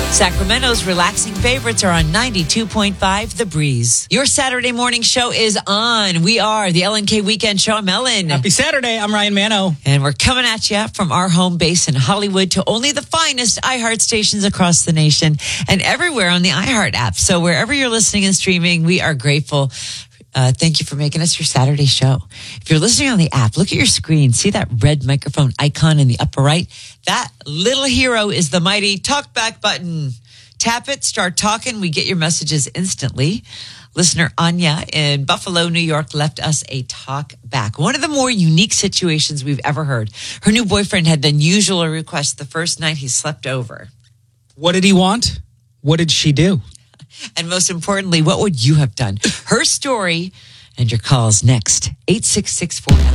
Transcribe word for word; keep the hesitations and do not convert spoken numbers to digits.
Sacramento's relaxing favorites are on ninety-two point five The Breeze. Your Saturday morning show is on. We are the L N K Weekend Show. I'm Ellen. Happy Saturday. I'm Ryan Mano. And we're coming at you from our home base in Hollywood to only the finest iHeart stations across the nation and everywhere on the iHeart app. So wherever you're listening and streaming, we are grateful. Uh, thank you for making us your Saturday show. If you're listening on the app, look at your screen. See that red microphone icon in the upper right? That little hero is the mighty talkback button. Tap it, start talking. We get your messages instantly. Listener Anya in Buffalo, New York, left us a talk back. One of the more unique situations we've ever heard. Her new boyfriend had an unusual request the first night he slept over. What did he want? What did she do? And most importantly, what would you have done? Her story and your calls next. eight six six four